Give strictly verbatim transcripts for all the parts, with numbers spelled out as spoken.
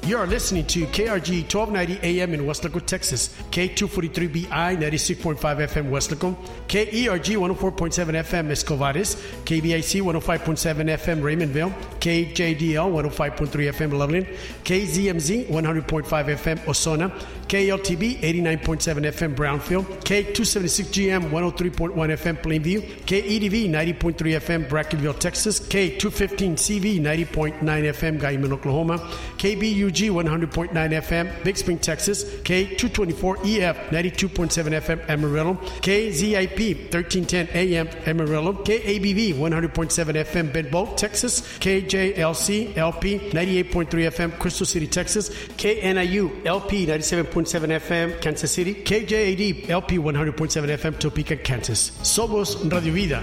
You are listening to K R G twelve ninety A M in Weslaco, Texas, K two forty-three B I ninety-six point five F M Weslaco, K E R G one oh four point seven F M Escovares, K B I C one oh five point seven F M Raymondville, K J D L one oh five point three F M Loveland, K Z M Z one hundred point five F M Ozona, K L T B eighty-nine point seven F M Brownfield, K two seventy-six G M one oh three point one F M Plainview, K E D V ninety point three F M Brackenville, Texas, K two fifteen C V ninety point nine F M Guyman, Oklahoma, K B U G one hundred point nine F M Big Spring, Texas, K two twenty-four E F ninety-two point seven F M Amarillo, K Z I P thirteen ten A M Amarillo, K A B V one hundred point seven F M Bedboe, Texas, K J L C L P ninety-eight point three F M Crystal City, Texas, K N I U L P ninety-seven point seven F M Kansas City, K J A D L P one hundred point seven F M Topeka, Kansas. Somos Radio Vida.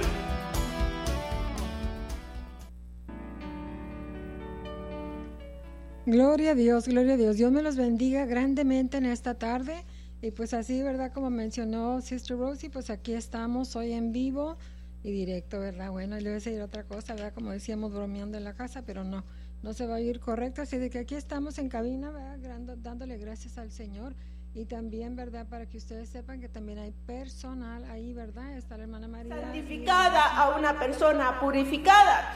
Gloria a Dios, gloria a Dios. Dios me los bendiga grandemente en esta tarde. Y pues así, ¿verdad? Como mencionó Sister Rosie, pues aquí estamos hoy en vivo y directo, ¿verdad? Bueno, y le voy a decir otra cosa, ¿verdad? Como decíamos, bromeando en la casa, pero no, no se va a oír correcto. Así de que aquí estamos en cabina, ¿verdad? Dándole gracias al Señor. Y también, ¿verdad? Para que ustedes sepan que también hay personal ahí, ¿verdad? Está la hermana María. Santificada a una persona purificada.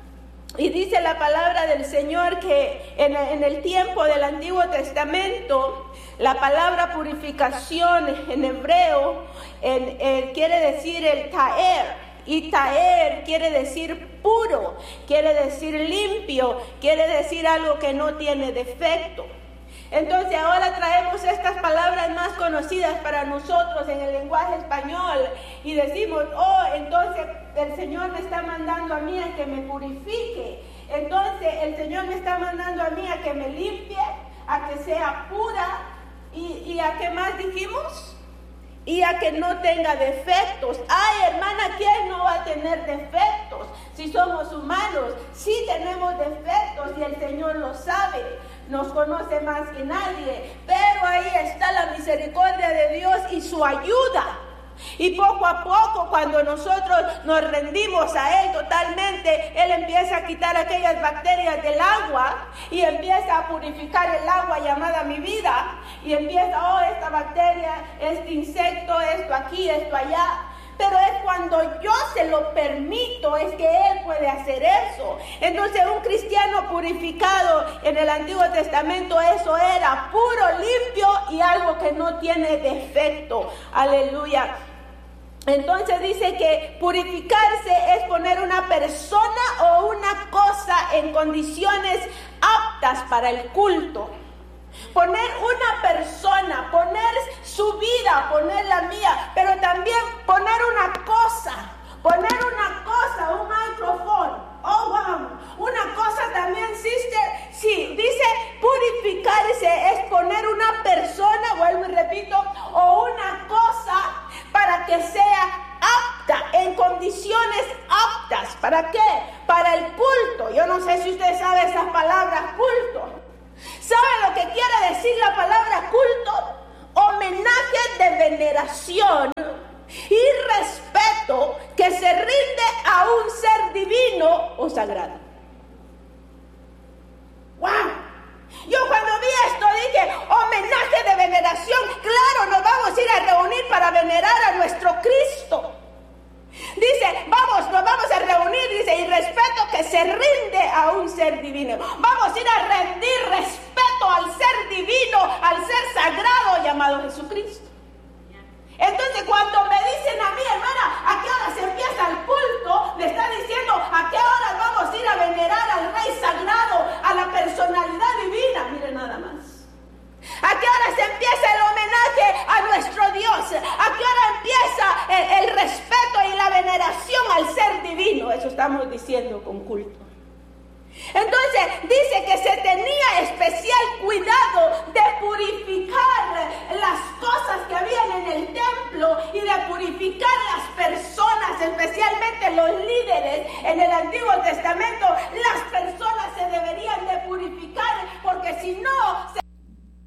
Y dice la palabra del Señor que en, en el tiempo del Antiguo Testamento, la palabra purificación en hebreo en, en, quiere decir el taer. Y taer quiere decir puro, quiere decir limpio, quiere decir algo que no tiene defecto. Entonces ahora traemos estas palabras más conocidas para nosotros en el lenguaje español y decimos, oh, entonces el Señor me está mandando a mí a que me purifique. Entonces el Señor me está mandando a mí a que me limpie, a que sea pura y, y a qué más dijimos, y a que no tenga defectos. Ay, hermana, ¿quién no va a tener defectos? Si somos humanos, sí tenemos defectos y el Señor lo sabe. Nos conoce más que nadie, pero ahí está la misericordia de Dios y su ayuda. Y poco a poco, cuando nosotros nos rendimos a Él totalmente, Él empieza a quitar aquellas bacterias del agua y empieza a purificar el agua llamada mi vida. Y empieza, oh, esta bacteria, este insecto, esto aquí, esto allá. Pero es cuando yo se lo permito, es que Él puede hacer eso. Entonces un cristiano purificado en el Antiguo Testamento, eso era puro, limpio y algo que no tiene defecto. Aleluya. Entonces dice que purificarse es poner una persona o una cosa en condiciones aptas para el culto. Poner una persona, poner su vida, poner la mía, pero también poner una cosa, poner una cosa, un micrófono. Oh, wow, una cosa también, sister, sí, dice purificarse es poner una persona, vuelvo y repito, o una cosa para que sea apta, en condiciones aptas. ¿Para qué? Para el culto. Yo no sé si usted sabe esas palabras, culto. ¿Sabe lo que quiere decir la palabra culto? Homenaje de veneración y respeto que se rinde a un ser divino o sagrado. ¡Wow! Yo cuando vi esto dije, homenaje de veneración. Claro, nos vamos a ir a reunir para venerar a nuestro Cristo. Dice, vamos, nos vamos a reunir, dice, y respeto que se rinde a un ser divino. Vamos a ir a rendir respeto al ser divino, al ser sagrado llamado Jesucristo. Entonces cuando me dicen a mí, hermana, ¿a qué hora se empieza el culto? Me está diciendo, ¿a qué hora vamos a ir a venerar al Rey Sagrado, a la personalidad divina? Mire nada más. ¿A qué hora se empieza el homenaje a nuestro Dios? ¿A qué hora empieza el, el respeto y la veneración al ser divino? Eso estamos diciendo con culto. Entonces dice que se tenía especial cuidado de purificar las cosas que habían en el templo y de purificar las personas, especialmente los líderes. En el Antiguo Testamento las personas se deberían de purificar, porque si no